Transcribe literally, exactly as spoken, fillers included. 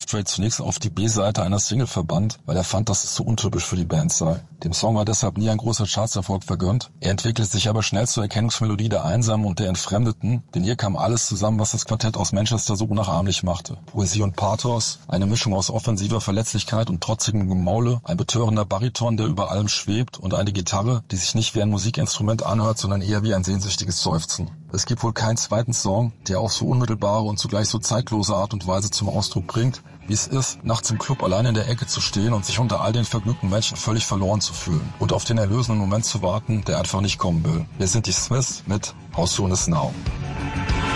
Dre zunächst auf die B-Seite einer Single verbannt, weil er fand, dass es zu untypisch für die Band sei. Dem Song war deshalb nie ein großer Chartserfolg vergönnt. Er entwickelte sich aber schnell zur Erkennungsmelodie der Einsamen und der Entfremdeten, denn hier kam alles zusammen, was das Quartett aus Manchester so unnachahmlich machte. Poesie und Pathos, eine Mischung aus offensiver Verletzlichkeit und trotzigem Gemaule, ein betörender Bariton, der über allem schwebt und eine Gitarre, die sich nicht wie ein Musikinstrument anhört, sondern eher wie ein sehnsüchtiges Seufzen. Es gibt wohl keinen zweiten Song, der auf so unmittelbare und zugleich so zeitlose Art und Weise zum Ausdruck bringt, wie es ist, nachts im Club allein in der Ecke zu stehen und sich unter all den vergnügten Menschen völlig verloren zu fühlen und auf den erlösenden Moment zu warten, der einfach nicht kommen will. Wir sind die Smiths mit How Soon Is Now.